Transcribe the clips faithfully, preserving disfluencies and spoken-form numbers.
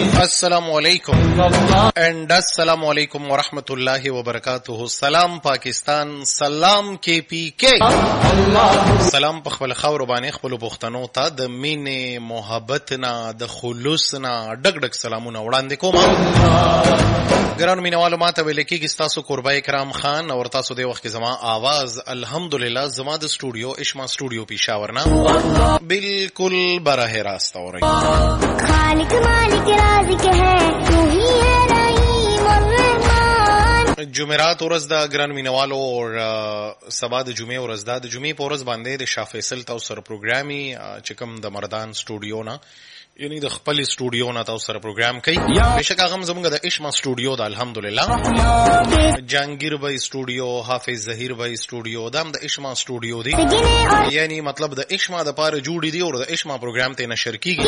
السلام علیکم اینڈ السلام علیکم ورحمۃ اللہ وبرکاتہ. سلام پاکستان، سلام کے پی کے، سلام په خپل خاور باندې خپل پښتنو ته د مینې محبت نه د خلوص نه ډک ډک سلامونه وړاندې کوم. ګرانو مینوالو، ماته ویل کېږي ستاسو قربای کرام خان او تاسو د وخت کې زما आवाज الحمدلله زما د سټوډیو اشما سټوډیو پیښور نه بالکل براه راست اوري. خالق مالک رازق ہے تو ہی ہے رحیم الرحمن. جمعرات ورځ د ګران مینوالو او سبا د جمعې ورځ د جمعې په ورځ باندې د شاه فیصل تاسو سره پروګرامي چې کوم د مردان سټوډیو نه یعنی د خپل سټوډیو نه تاسو سره پروګرام کوي. بهشکه هغه زموږ د اشما سټوډیو د الحمدلله جانگیر بھائی سټوډیو، حافظ ظهیر بھائی سټوډیو، دام د اشما سټوډیو دی، یعنی مطلب د اشما د پاره جوړی دی او د اشما پروګرام ته نشر کیږي.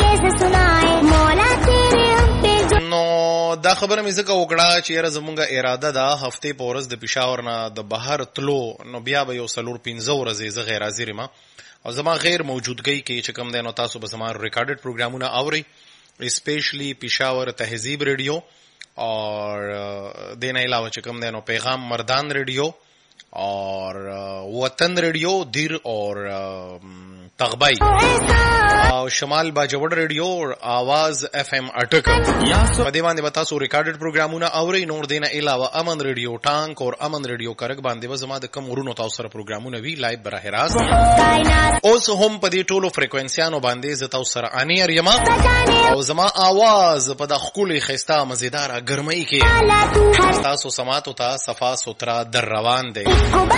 نو دا خبره مې ځکه وکړه چې یاره زموږه اراده ده هفته په ورځ د پېښور نه د بهر تلو، نو بیا به یو څلور پنځه ورځې زه غیر حاضر یم او زما غیر موجودګۍ کې چې کوم دی نو تاسو به زما ریکارډډ پروګرامونه اورئ، اسپیشلی پېښور تهذیب ریډیو اور دین علاوه چې کوم دی نو پیغام مردان ریډیو اور وطن ریډیو دیر اور تغبای او شمال باجوړ ریډیو اور आवाज اف ام اٹک. په دې باندې به تاسو ریکارډډ پروګرامونه اورئ. نور دینه علاوه امن ریډیو ټانک اور امن ریډیو کرک باندې به زما د کم ورونو تاسو سره پروګرامونه وی لایو براه راست. اوس هم په دې ټولو فریکوئنسیانو باندې زه تاسو سره انیر یم او زما आवाज په د خولي خسته مزیدار ګرمۍ کې تاسو سماعتو ته صفا سوترا در روان دی.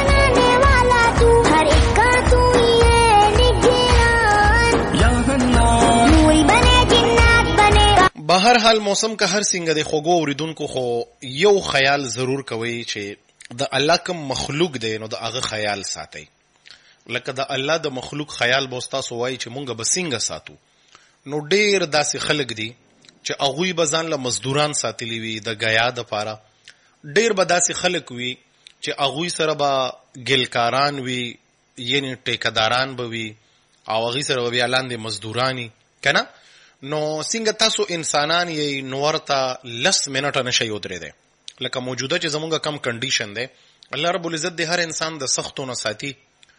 بهر حال موسم که هر څنګه د خوګو اوریدونکو خو یو خیال ضرور کوي چې د الله کوم مخلوق دی نو د هغه خیال ساتي. لکه د الله د مخلوق خیال به تاسو وایي چې مونږ به څنګه ساتو. نو ډیر داسې خلک دي چې هغوی به ځان له مزدوران ساتلی وي د غیا د پاره، ډیر به داسې خلک وي چې هغوی سره به ګلکاران وي یعنی ټیکداران به وي او هغوی سره به بیا لاندې مزدورانی کنه. نو څنګه تاسو انسانان یې نو ورته لس منټه نشئ ودرېدی. لکه موجوده چې زمونږ کم کنډیشن دی، الله رب العزت د هر انسان د سختو نه ساتي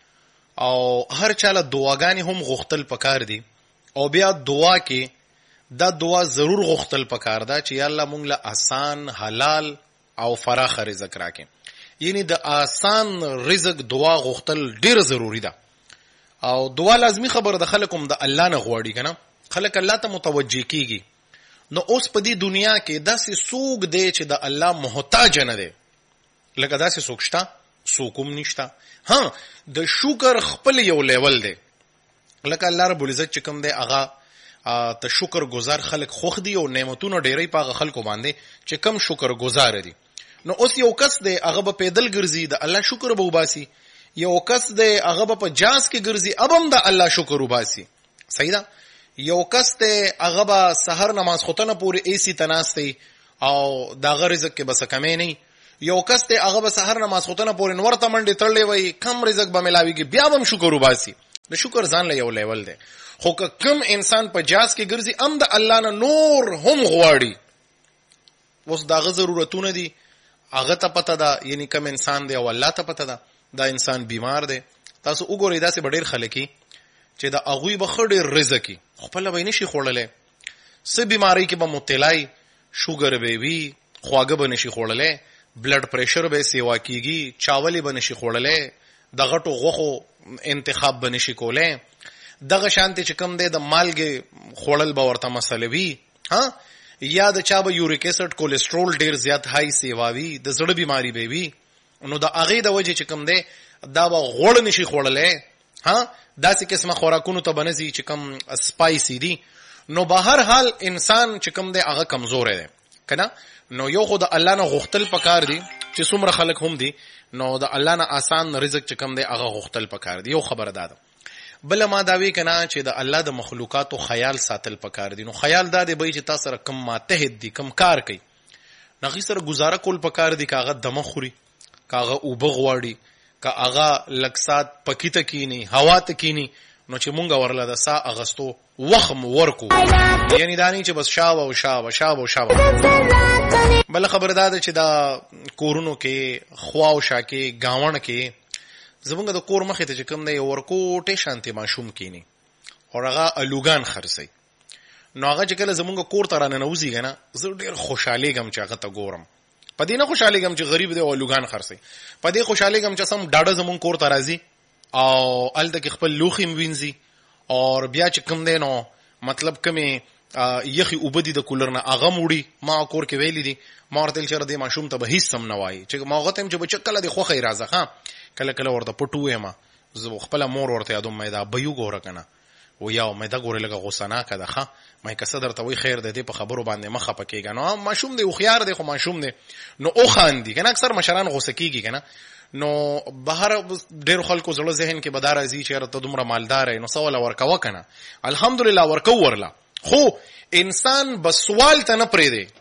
او هر چاله دعاګانې هم غوښتل پکار دي او بیا دعا کې دا دعا ضرور غوښتل پکار ده چې یا الله مونږ له آسان حلال او فراخ رزق راکې. یعنی د آسان رزق دعا غوښتل ډیر ضروری ده او دعا لازمی خبر د خلکم د الله نه غواړي کنه. خلک الله ته متوجه کیږي. نو اوس په دې دنیا کې داسې څوک دی چې د الله محتاج نه دی؟ لکه داسې څوک شته؟ څوک هم نشته. ها د شکر خپل یو لیول دی. لکه الله رب العزت چې کوم دی هغه ته شکر گزار خلک خوښ دي او نعمتونو ډیرې پاغه خلکو باندې چې کم شکر گزار دي. نو اوس یو کس دی هغه به پیدل ګرځي د الله شکر به وباسي، یو کس دی هغه به په جاز کې ګرځي ابم د الله شکر وباسي. صحیح ده. یو کس ته هغه به سحر نماز خوتنه پورې ایسی تناستی او دا غ رزق کې بس کمې نه. یو کس ته هغه به سحر نماز خوتنه پورې نور ته منډې تړلې وای کم رزق به ملاويږي بیا هم شکر وباسي. د شکر ځان له یو لیول دی. خو کم انسان په جاز کې ګرځي ام د الله نه نور هم غواړي. اوس داغه ضرورتونه دي هغه ته پته ده، یعنی کم انسان دی او الله ته پته ده دا انسان بیمار دی. تاسو وګورئ داسې ډېر خلک چې دا هغوی به ښه ډېر رزقي خپله به یې نشي خوړلی، څه بیمارۍ کې به مبتلای، شوګر به وي، خواږه به نشي خوړلی، بلډ پریشر به سیوا کیږي، چاولې به نشي خوړلی، د غټو غوښو انتخاب به نشي کولی، دغه شانتې چې کوم دی د مالګې خوړل به ورته مسله وي، ها یا د چا به یوریک اسید کولیسټرول ډېر زیات های سیوا وي، د زړه بیماری به وي. نو د هغې د وجې چې کوم دی دا به غوړ نشي خوړلی، ها داسې قسمه خوراکونو ته بنځي چې کم سپایسی دي. نو به هر حال انسان چې کم دی هغه کمزوری دی کنه. نو یو خو د الله نه غوښتل پکار دي چې څومره خلک هم دي، نو د الله نه آسان رزق چې کم دی هغه غوښتل پکار دي. یو خبره ده ده بل ما دا وی کنه چې د الله د مخلوقاتو خیال ساتل پکار دي. نو خیال دا دی به چې تاسو سره کم ماتحد دي، کم کار کوي، نغی سره گزاره کول پکار دي. کاغه دمه خوري، کاغه اوبه غواړي، که هغه لکسات پکې ته کینی، هوا ته کینی، نو چې مونږ ورله د سا اغستو وخم ورکو یعنی دانی چې بس شاو او شاو شاو او شاو. بل خبر دا چې دا کورونو کې خوا او شا کې گاون کې زمونږ د کور مخې ته چې کوم دی ورکوټې شانتي ماشوم کینی او هغه الوګان خرڅي. نو هغه چې کله زمونږ کور ته راننوځي کنه زه ډیر خوشاله غم چې هغه ته ګورم. پدې نه خوشاله غم چې غریب دی او الوګان خرڅي، پدې خوشاله غم چې سم ډاډه زمونږ کور ته راځي او الته کې خپل لوخي وینځي او بیا چې کوم دی نو مطلب کمه یخي وبدي د کولر نه اغه موړي. ما کور کې ویلې دي ما ورته چر دې ماشوم ته به هیڅ سم نه وایي چې ما غتم چې بچ کله د خوخه راځه ها کله کله ورته پټوې ما زه خپل مور ورته یادوم مې دا بيو ګوره کنه و یاو مې دا ګوره لګه غوسنا کده ها مې کسه درته وای خیر دې په خبرو باندې مخه پکېګا. نو ماشوم دې خو خيار دې خو ماشوم دې نو او خاندي کنه اکثر مشران غوسه کیږي کنه. نو بهر ډېر خلکو زړه ذهن کې بدار ازي چې رته دومره مالدار نو سوال ورکاو کنه الحمدلله ورکو ورلا. خو انسان بس سوال ته نه پرې دی.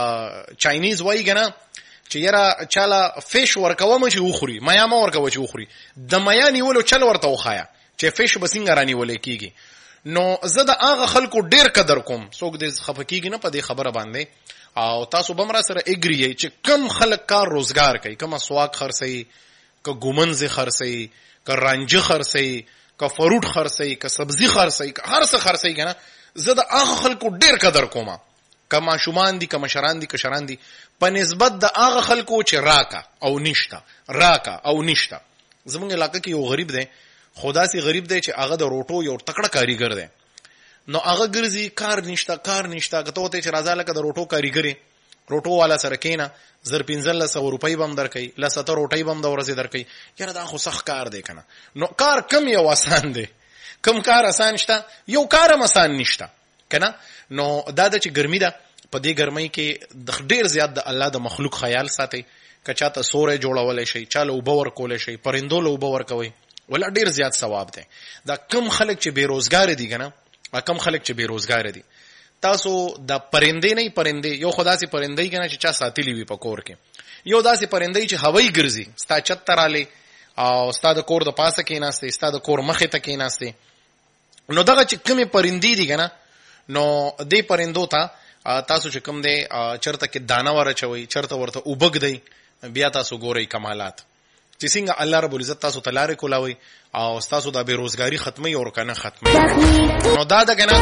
چاینیز وای کنه چې یاره چاله فیش ورکاو مې وخوري میا ما ورکاو چې وخوري د میا نیولو چل ورته وخایا چې فیش بسنګ رانی ولې کیږي. نو زه د هغه خلکو ډیر قدر کوم څوک دې خفقېږي نه په دې خبره باندې او تاسو به مرا سره اګری چې کم خلک کار روزګار کوي کم سواک خرڅي ک ګومنز خرڅي ک رانجه خرڅي ک فروټ خرڅي ک سبزي خرڅي ک هر څه خرڅي کنه زه د هغه خلکو ډیر قدر کوم. کما شومان دي کما شران دي ک شران دي په نسبت د هغه خلکو چې راکا او نشتا راکا او نشتا. زمونږ علاقې کې یو غریب دی خدا سي غریب دی چې هغه د روټو یو تکړه کاریګر دی. نو هغه ګرځي کار نشتا کار نشتا کته ته چې راځه لکه د روټو کاریګری روټو والا سره کینا زر پنځل سو روپۍ بم درکې لسته روټۍ بم د ورځې درکې یاره دا خو سخت کار دی کنه. نو کار کم یو آسان دی کم کار آسان شته یو کار هم آسان نشته کنه. نو دا د چې ګرمي ده په دې ګرمۍ کې د ډیر زیات د الله د مخلوق خیال ساتي کچا ته سورې جوړولې شي چاله وبور کولې شي پرندو له وبور کوي ولا ډیر زیات ثواب دی. دا کم خلک چې بیروزګار دي کنه کم خلک چې بیروزګار دي تاسو د پرندې نه پرندې یو خدا سي پرندې کنه چې چا ساتلی وي په کور کې یو داسې پرندې چې هوایی ګرځي ستا چت تراله او ستا د کور د پاسه کې ناشته ستا د کور مخې ته کې ناشته. نو دغه چې کمی پرندې دي کنه نو دې پرندو ته تاسو چې کوم دی چرته کې دانه ورچوي چرته ورته وبګ دی بیا تاسو ګورئ کمالات چې څنګه الله رب العزت تاسو تلاره کولاوي او تاسو د بیروزګاری ختمي او کنه ختمي. نو دا د کنه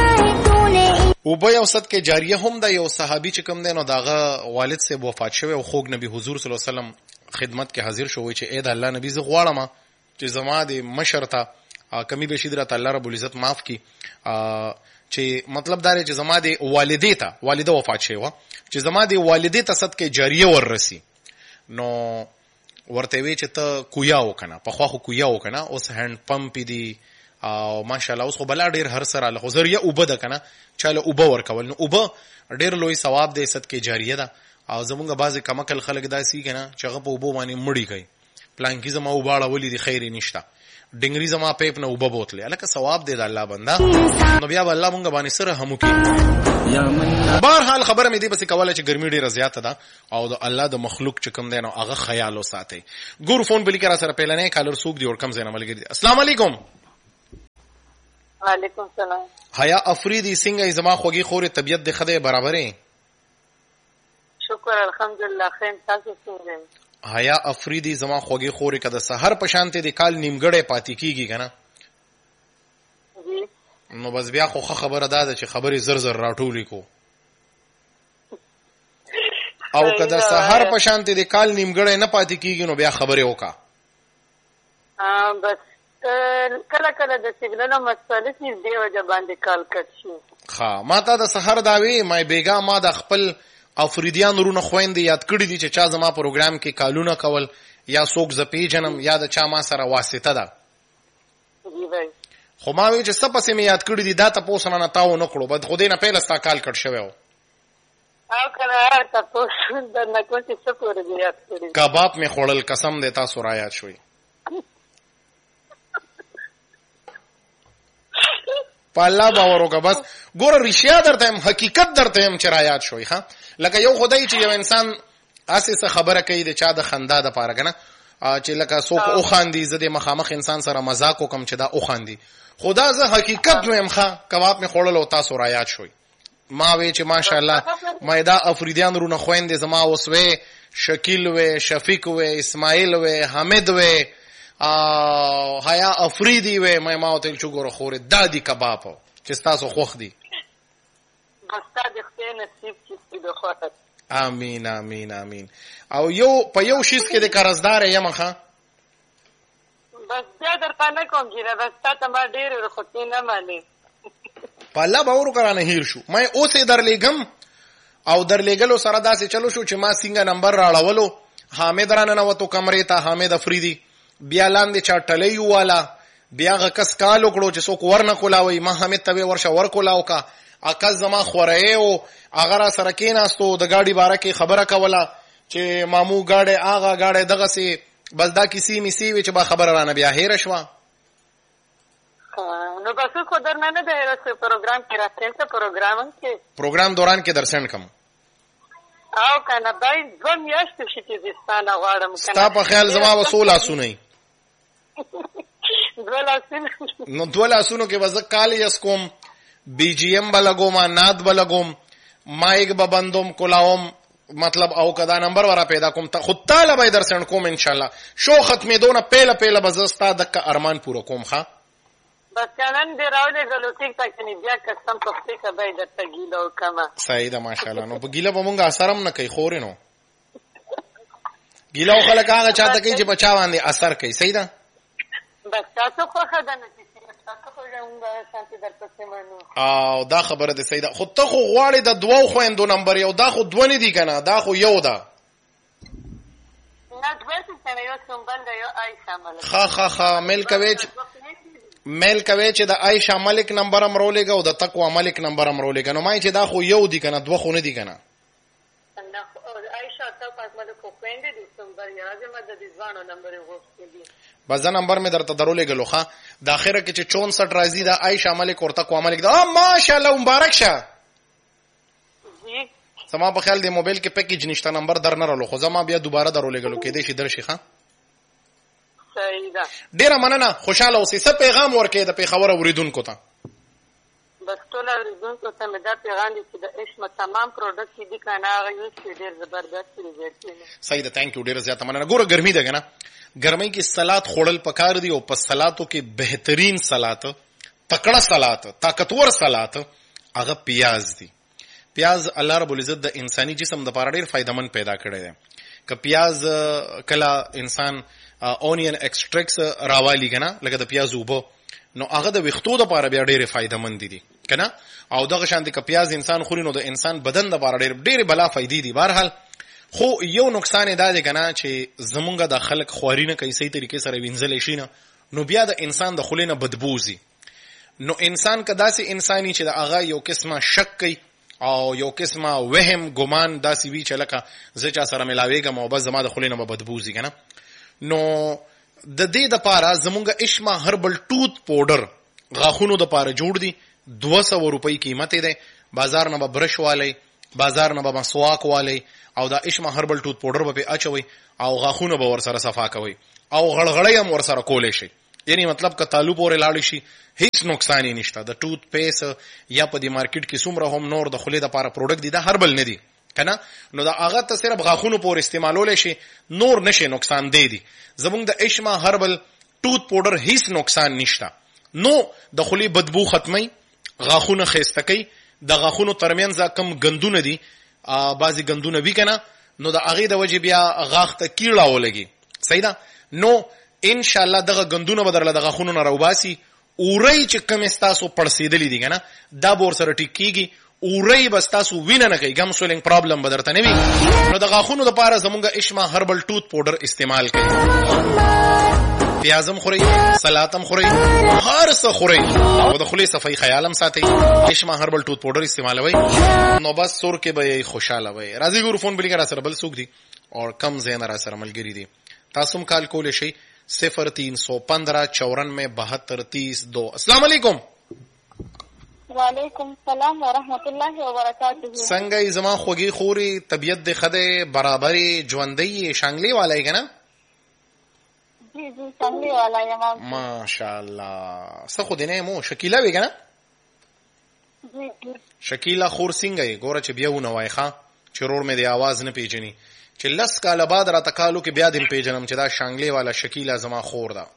او به یو صد کې جاریه هم د یو صحابي چې کوم دی نو داغه والد سے وفات شوی او خوګ نبی حضور صلی الله علیه وسلم خدمت کې حاضر شوی چې اې د الله نبی زه غواړم چې زما د مشرتا کمی به شیدره الله رب العزت معاف کی چې مطلب دا چې زما د والدې ته والده وفات شوی و چې زما د والدې ته صد کې جاریه وررسي. نو ورته وی چې ته کویا وکنه په خو کویا وکنه اوس هند پمپ دی او ماشاءالله اوس خو بل ډیر هر سره له ذریعہ وبد کنه چاله وب ورکول. نو وب ډیر لوی ثواب دی صد کې جاریه ده او زمونږ بعضی کمکل خلک داسي کنه چې هغه په وب باندې مړی کوي پلان کې زما وباړه ولې دی خیر نشته ډنګري زما پیپ نه وب بوتله الکه ثواب دی د الله بندا. نو بیا الله مونږ باندې سره همو کې بهر حال خبره مې دی بس کوله چې ګرمي ډیره زیاته ده او د الله د مخلوق چې کوم دی نو هغه خیال وساتي. ګور فون بلی کرا سره پهلنې کالر سوق دی اور کم زینه ملګری. السلام علیکم. وعلیکم السلام. حیا افریدی څنګه زما خوږی خوري طبيعت د خدای برابرې؟ شکر الحمدلله خیر تاسو څنګه؟ حیا افریدی زما خوږی خوري کده سحر په شانته د کال نیمګړې پاتې کیږي کنه. نو بس بیا خو خبره ده چې خبري زر زر راټولې کو او کده سحر په شانته د کال نیمګړې نه پاتې کیږي نو بیا خبره وکا. ا بس کله کله د سیګنال مسئله چې دی وجه باندې کال کټ شي. ها ما ته د سحر داوی مې بیګا ما د خپل افریدیان رونه خويندې یاد کړی دي چې چا زما پروګرام کې کالونه کول یا څوک ز پیجنم یا د چا ما سره واسطه ده. جی بھائی خو ما وی چې سپسې مې یاد کړی دي دا تاسو نه تاو نه کړو بد خدای نه پهل ستا کال کټ شوی و او کنه تاسو د نه کوم څه پورې دی یاد کړی کباب مې خوړل قسم دې تاسو را یاد شوی په الله باور وکړه بس ګوره رښتیا درته هم حقیقت درته هم چې را یاد شوی ها لکه یو خدای چې یو انسان اساسه خبره کوي د چا د خندا د پاره کنه چې لکه څوک او خاندي زه د مخامخ انسان سره مزاق وکم چې دا او خاندي. خدا زه حقیقت مې مخه کباب مې خوړل او تاسو را یاد شوي. ما وی چې ماشاءالله ما دا افریدیان رونه خويندې زما اوس وې شکیل وې شفیق وې اسماعیل وې حمید وې ا حیا افریدی وې مې ما ته چې ګوره خورې دادی کباب چې تاسو خوخ دي. بس تا د خپل نصیب چې د خوات. امين امين امين. او یو په یو شیز کې د قرضدار یم ښه بس دا درته نه کوم چې بس تا ته ما ډېر خو نه مانی په الله باور کرانه هیر شو. مې اوسې درلېګم او درلېګلو سره داسې چلو شو چې ما څنګه نمبر راړولو حامد رانه نوتو کمرې ته حامد افریدی بیا لاندې چا ټلې والا بیا غ کس کالو کړو چې څوک ورنه کولاوي ما حامد ته ورشه ور کولاو کا اکل زما خورې او اگر سره کېناستو د گاډي باره کې خبره کوله چې مامو گاډي آغا گاډي دغه سي بس دا کسی می سی وی چې با خبره رانه بیا هیر شوا. نو بس خو درنه نه ده راځي پروګرام کې راځي ته پروګرام کې پروګرام دوران کې درسن کم او کنه دای زم یاشت شي چې دستانه غواړم کنه ستا په خیال زما وسوله سونی دولا سن نو دولا سونو کې وځ کالی اس کوم بی جی ایم بلګوم ناد بلګوم مایک ببندوم کولاوم مطلب او کدا نمبر ورا پیدا کوم ته خود تعالی به درسن کوم ان شاء الله شو ختمې دونه پیله پیله بزستا دک ارمان پورا کوم ښا بس کنن دی راولې غلو ټیک تک نه بیا قسم په څه کې به د تګیلو کما صحیح ده ماشاءالله. نو په ګیله به مونږه اثرم نه کوي خورې نو ګیله خلک هغه چاته کوي چې بچا باندې اثر کوي. صحیح ده بس تاسو خو خدانه چې تاسو خو څنګه شانتي درته سمانو او دا خبره ده. صحیح ده خو ته خو غواړې د دوو خويندو نمبر یو دا خو دوه نه دي کنه دا خو یو ده نه دوه څه نه یو څوم بل یو عائشہ ملک خا خا خا مل کوي میل کوي چې د عائشہ ملک نمبر هم رولېګا او د تقوا ملک نمبر هم رولېګا. نو مای چې دا خو یو دي کنه دوه خو نه دي کنه نه عائشہ تقوا ملک خو پېنډې دي څوم بل یازم د دې ځوانو نمبر وغوښتل دي بس نمبر می درته درولېګلو ښا د اخره کې چې چونسټ راځي د عائشہ ملک او تقوا ملک دا ماشاءالله مبارک شه. جی سما په خیال د موبایل کې پیکیج نشته نمبر در نه رالو خو زما بیا دوباره درولېګلو کې دې شي درشي ښا. صحیح ده ډیره مننه خوشاله اوسې. څه پیغام ورکې د پیښور اوریدونکو ته؟ بس ټول اوریدونکو ته مې دا پیغام دی چې د عشم تمام پروډکټ دي کنه هغه یو څه ډیر زبردست ریزلټ دی. صحیح ده ثانک یو ډیره زیاته مننه. ګوره ګرمي ده کنه ګرمۍ کې سلاد خوړل پکار دی او په سلاتو کې بهترین سلاد تکړه سلاد طاقتور سلاد هغه پیاز دی. پیاز الله رب العزت د انساني جسم د لپاره ډیر فائدمن پیدا کړی دی. که پیاز کلا انسان اونین ایکسټریکټس راوالی کنه لکه د پیاز وبو نو هغه د وختو د لپاره بیا ډېر فائدمن دي کنه او دغه شان دي که پیاز انسان خوري نو د انسان بدن د لپاره ډېر ډېر بلا فائدې دي. بهرحال خو یو نقصان دا دی کنه چې زمونږ د خلک خواري نه کوي صحیح طریقې سره وینځل شي نه نو بیا د انسان د خولې نه بدبوزي. نو انسان کدا سي انساني چې د هغه یو قسمه شک کوي او یو قسمه وهم ګمان داسي وی چې لکه زه چا سره ملاويګم او بس زما د خولې نه بدبوزي کنه. نو د دې د پاره زمونږه اشما هربل ټوت پاوډر غاخونو د پاره جوړ دي دو سو روپۍ قیمت ده. بازار نه به برش والی بازار نه به مسواک والی او دا اشما هربل ټوت پاوډر به اچوي او غاخونو به ور سره صفا کوي او غړغړې هم ور سره کولې شي. یعنی مطلب که تعلق پورې لاړ شي هیڅ نقصان نشته. د ټوت پیس یا په دې مارکیټ کې څومره هم نور د خولې د لپاره پروډکټ دي دا هربل نه دي کنه نو دا هغه ته صرف غاخونو پور استعمالول شي نور نشي نقصان دی دي. زمونږ د اشما هربل ټوت پاوډر هیڅ نقصان نشته. نو د خولې بدبو ختمي غاخونه خېسته کوي د غاخونو ترمنځ کم غندونه دي بعضی غندونه وی کنه نو د هغه د وجه بیا غاخ ته کیړه ولګي. صحیح ده. نو ان شاء الله دغه غندونه بدرله د غاخونو نه راوباسي اوري چې کم استاسو پړسیدلې دي کنه دا بور سره ټیکيږي اوري بس تاسو وینه نه کوي ګم سولینګ پرابلم بدرته نه وي نو د غاخونو د پاره زمونږه اشما هربل ټوت پاوډر استعمال کوي. پیازم خوري سلاتم خوري هر څه خوري او د خولې صفای خیالم ساتي اشما هربل ټوت پاوډر استعمالوي نو بس سور کې به خوشاله وي. راځي ګور فون بلی کرا سره بل سوق دي او کم زین را سره ملګری دي. تاسو کال کول شي صفر تین سو پندرہ چورانوے بہتر تیس دو. السلام علیکم. وعلیکم السلام ورحمت الله وبرکاته. څنګه زما خوږی خوري طبیعت د خده برابرې ژوندۍ شانګلی والای کنه جی جی څنګه والا یم ماشاءالله څه خو دې نه مو شکیله وی کنه جی جی شکیله خور څنګه یې ګوره چې بیا ونه وای ښا چې رور مې د आवाज نه پیژني چې لس کاله بعد را تکالو کې بیا دې پیژنم چې دا شانګلې والا شکیله زما خور ده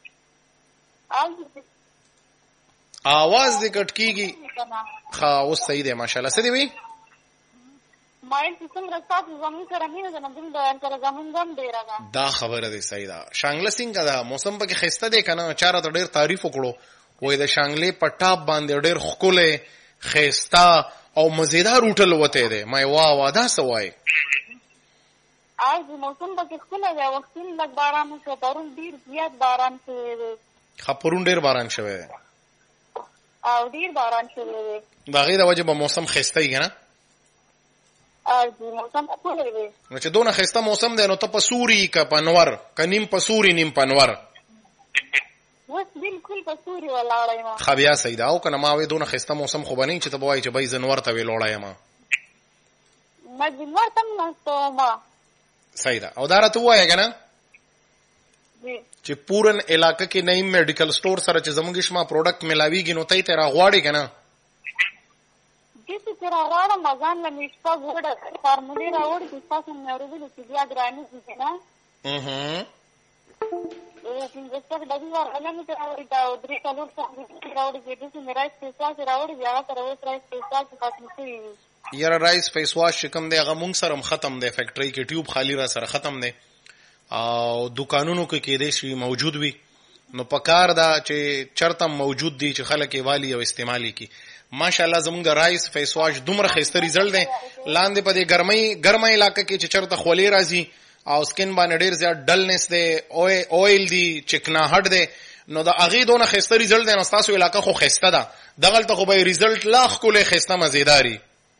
आवाज دې کټ کیږي ښا اوس صحیح دی ماشاءالله څه دی وی ماین څنګه راځي زمون سره مینه ده نن د سره زمون دم ډیره ده دا خبره دی صحیح ده شانګله څنګه ده موسم پکې خسته دی کنه چاره ته ډیر تعریف وکړو وای د شانګلې پټاپ باندې ډیر خکوله خسته او مزیدار هوټل وته دی مې وا وا دا سوای آج موسم پکې خپله دی وختین لږ باران وشو پرون ډیر زیات باران شوی دی خپرون ډیر باران شوی دی او ډیر باران شوی دی دا غیر وجه به موسم خسته یې کنه آج موسم خپله دی نو چې دونه خسته موسم دی نو ته په سوري ک پنور ک نیم په سوري نیم پنور وس بالکل په سوري ولاړی ما خبیا صحیح ده او کنه ما وې دونه خسته موسم خو بنئ چې ته بوای چې بای زنور ته وی لوړای ما ما زنور تم نستو ما صحیح ده او دا راته وای کنه جی چې پورن علاقې کې نیم میډیکل سٹور سره چې زموږ شما پروډکټ ملاویږي نو ته تیرا غواړي کنه چې تیرا غواړم مزان له میشتا ګوډه فارمولې راوړ چې تاسو مې اورېدل چې بیا ګرانی دي نه اها ए इंजेक्शन डबी बार अलग में रावड़ी का उधरी कलर से रावड़ी के दूसरे में राइस पेसा से रावड़ी ज्यादा तर वो राइस पेसा के पास में یاره رایس فیس واش کم دی هغه مونږ سره ختم دی فیکټری کې ټیوب خالی را سره ختم دی او دکانونو کې کې دې شی موجود وي نو پکار دا چې چرته موجود دي چې خلک یې والی او استعمالي کی ماشاءالله زمونږ د رایس فیس واش دومره خسته ریزلټ دی لاندې په دې ګرمۍ ګرمۍ علاقې کې چې چرته خولې راځي او سکین باندې ډیر زیات ډلنس دی او اویل دی چکناهټ دی نو دا اغه دونه خسته ریزلټ دی نو تاسو علاقې خو خسته ده دغه ته خو به ریزلټ لاخ کوله خسته مزیداری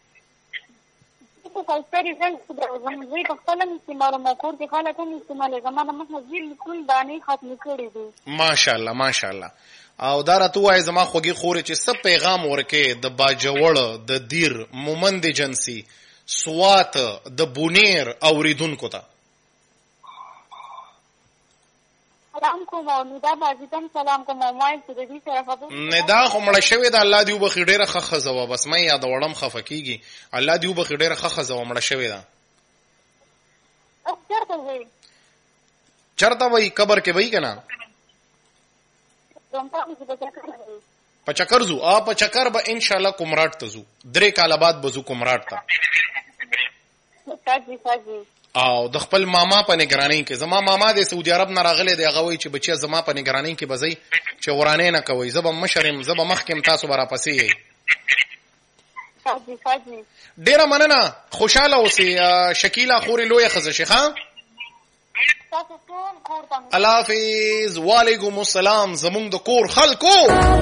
خسته ریزلټ زموږ په خپل استعمال مکور دي خلک هم استعمال زمانه مخه ځل ټول دانی ختم کړی دي ماشاءالله ماشاءالله او دا راته وای زما خوږی خوري چې سب پیغام ورکه د باجوړ د دیر مومند جنسي سوات د بونیر اوریدونکو ته سلام کوم او ندا باجیتم سلام کوم موبایل ته دې سره خبر ندا خو مړ شوی د الله دی وبخ ډیره خخه زو بس مې یاد وړم خفکیږي الله دی وبخ ډیره خخه زو مړ شوی دا چرته وای چرته وای قبر کې وای کنه په چکر زو ا په چکر به ان شاء الله کومراټ ته زو درې کاله بعد بزو کومراټ ته تاجی تاجی او د خپل ماما په نگرانی کې زما ماما د سعودي عرب نه راغله دی غوي چې بچي زما په نگرانی کې بزي چې ورانه نه کوي زب مشرم زب مخکم تاسو برا پسې یې تاجی تاجی ډیره مننه خوشاله اوسئ شکیله خوري لوی خزه شيخه تاسو ټول کور ته الله حافظ وعلیکم السلام زمونږ د کور خلکو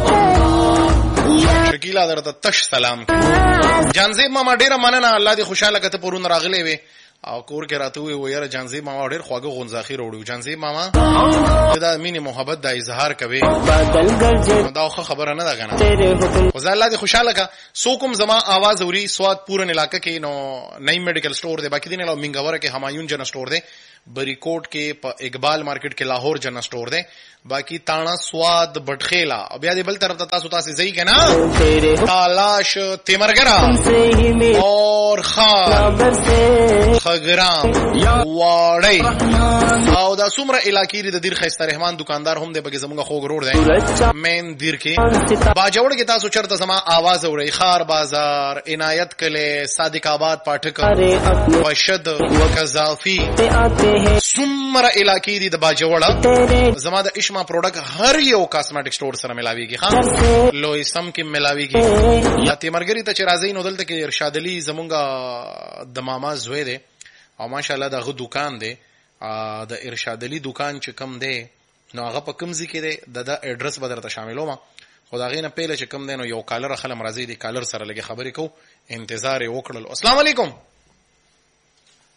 شکیله درته تش سلام جانزیب ماما ډیره مننه الله دې خوشاله کته پرون راغلې وي او کور کې راته وي و یاره جانزیب ماما ډیر خواږه غونځاخي وروړو جانزیب ماما دا مینه محبت د اظهار کوي دا خو خبره نه ده غنه خو الله دې خوشاله کا سوکم زما आवाज اوري سواد پورن علاقې کې نو نئی میډیکل سٹور دی باقی دین له منګور کې همایون جن سٹور دی بریکوټ کې په اقبال مارکیټ کې لاهور جن سٹور دی باقی تانا سواد بټخیلا او بیا دې بل طرف ته تاسو تاسو ځای کنه تالاش تیمرګرا اور خان خګرام واړی او دا څومره علاقې د دیر خیسته رحمان دکاندار هم دی بګه زموږ خوګ روډ دی مین دیر کې باجوړ کې تاسو چرته زما आवाज اوري خار بازار عنایت کله صادق آباد پاټک وشد قذافی څومره علاقې دي د باجوړ زما د اشما پروډکټ هر یو کاسمیټک سٹور سره ملاويږي ها لوی سم کې ملاويږي یا تیمرګری ته چې راځي نو دلته کې ارشاد علي زمونږ د ماما زوی دی او ماشاءالله دغه دکان دی د ارشاد علي دکان چې کم دی نو هغه په کوم ځای کې دی د اډرس به درته شاملوم خدای نه پیله چې کم دی نو یو کالر خلم راځي دی کالر سره لګي خبرې کو انتظار وکړل السلام علیکم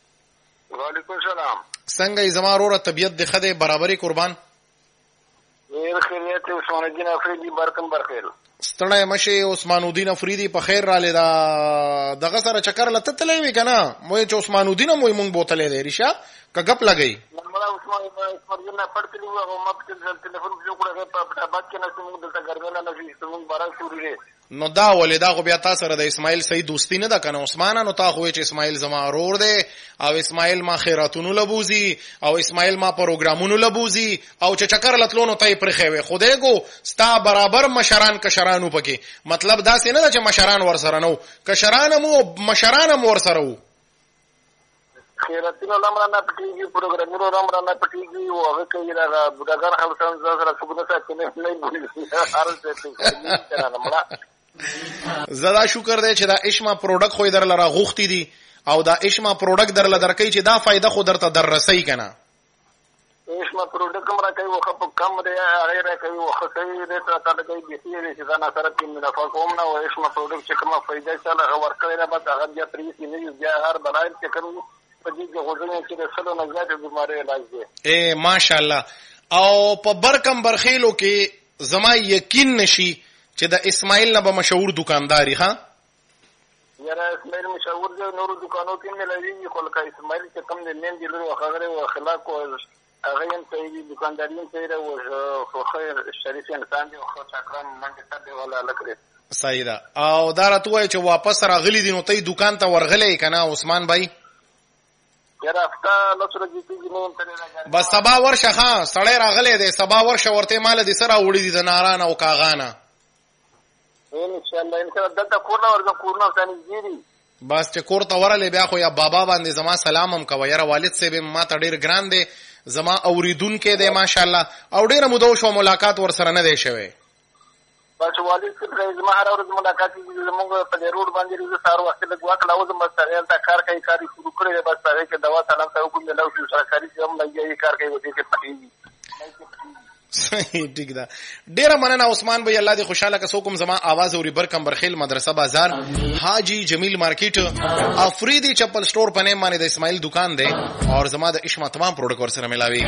وعلیکم السلام څنګه زما وروره طبيعت د خده برابرۍ قربان ډیر خیریت عثمان الدین افریدی برکم برخیر ستړی مشه عثمان الدین افریدی په خیر را لیدا دغه سره چکر لته تلې وی کنه مې چې عثمان الدین مو مونږ بوتلې دی ریشا کګپ لګی نمبر عثمان عثمان نه پړتلی و او مکتب ټلیفون جو کړه په بات کې نه څنګه دلته ګرځول نه شي څنګه بارا شروع نو دا ولې دا خو بیا تاسو سره د اسماعیل صحیح دوستی نه ده کنه عثمان نو تا خو چې اسماعیل زما ورور دی او اسماعیل ما خیراتونو لبوزي او اسماعیل ما پروګرامونو لبوزي او چې چکر لتلونو ته پرې خوي خدای کو ستا برابر مشران کشرانو پکې مطلب دا څه نه ده چې مشران ور سره نو کشران مو مشران مو ور سره وو خیراتونو لمرانه پټیږي پروګرامونو لمرانه پټیږي او هغه کوي را بډاګر خلک سره څنګه څه نه نه هر څه زدا شکر دی چې دا اشما پروډکټ خو در لره غوښتي دي او دا اشما پروډکټ در لدر کوي چې دا فائدہ خو درته در رسي کنه اشما پروډکټ کوم را کوي وخت کم دی هغه را کوي وخت یې رته تا کوي د سي چې دا سره په منافع کوم نه او اشما پروډکټ چې کومه فائدہ چاله ورکړي نه بس هغه بیا پریسي نه بیا هر بلای چې کوم په دې کې غوډنه چې رسلو نه زیات بیماری علاج دی اے ماشاءالله او په برکم برخیلو کې زما یقین نشي چې د اسماعیل نه به مشهور دکانداري ها یاره اسماعیل مشهور دی نورو دکانو کې نه لوي خو لکه اسماعیل چې کوم دې نیم دی له خبره او اخلاق او هغه هم صحیح دکانداري هم صحیح او خو خیر شریف انسان دی او خو اکرام منډه ته ولا لکره صحیح ده او دا راته وای چې واپس راغلی دي نو ته دکان ته ورغلې کنه عثمان بھائی یاره افتا لسره دې نو ته بس سبا ورشه ها سړی راغلی دی سبا ورشه ورته مال دي سره وړي دي د نارانه او کاغانه ان شاء الله ان شاء الله دلته کورنا ورته کورنا ثاني جيري بس چې کور ته ورلې بیا خو یا بابا باندې زما سلام هم کوي یاره والد صاحب ما ته ډیر ګران دی زما اوریدونکو دی ماشاءالله او ډیر مودو شو ملاقات ور سره نه دی شوی بس والد صاحب زما هر ورځ ملاقات کیږي زموږ په روډ باندې روز سار وخت له غوا کلاو زما سره تا کار کوي کاری شروع کړی بس هغه کې دوا سلام ته حکم نه لو شو سرکاري هم لګي کار کوي ودې کې پټيږي ٹھیک ده ډیره مننه عثمان بھائی الله دې خوشاله کسو کوم زما आवाज اوري برکم برخیل مدرسه بازار حاجی جمیل مارکیټ افریدی چپل سٹور پنه باندې د اسماعیل دکان دی اور زما د اشما تمام پروډکټ ور سره ملاوي